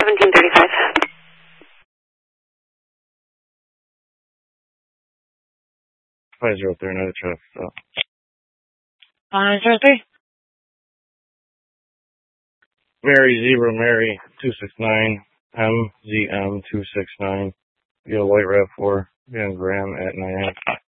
1735. 503, another traffic stop. 903. Mary, Zebra, Mary, 269, MZM 269. Via White RAV4, via Graham at 9.